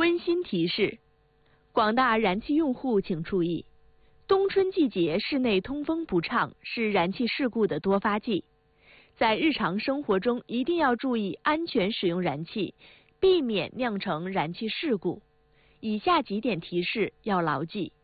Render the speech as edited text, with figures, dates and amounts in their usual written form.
温馨提示：广大燃气用户请注意，冬春季节室内通风不畅是燃气事故的多发季，在日常生活中一定要注意安全使用燃气，避免酿成燃气事故。以下几点提示要牢记。